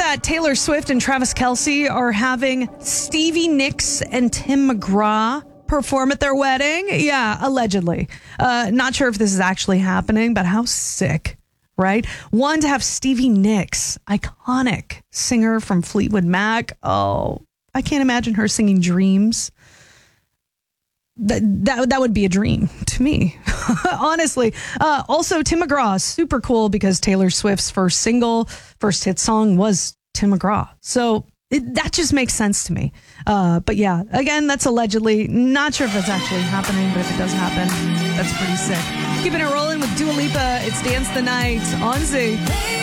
that Taylor Swift and Travis Kelce are having Stevie Nicks and Tim McGraw perform at their wedding. Yeah, allegedly. Not sure if this is actually happening, but how sick, right? One, to have Stevie Nicks, iconic singer from Fleetwood Mac. Oh, I can't imagine her singing Dreams. That would be a dream to me, honestly. Also, Tim McGraw, super cool because Taylor Swift's first hit song was Tim McGraw. So that just makes sense to me. But yeah, again, that's allegedly. Not sure if that's actually happening, but if it does happen, that's pretty sick. Keeping it rolling with Dua Lipa. It's Dance the Night on Z.